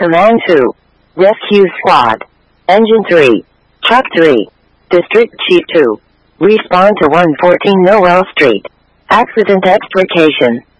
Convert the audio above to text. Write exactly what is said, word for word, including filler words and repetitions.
Command two. Rescue Squad. Engine three. Truck three. District Chief two. Respond to one fourteen Noel Street. Accident extrication.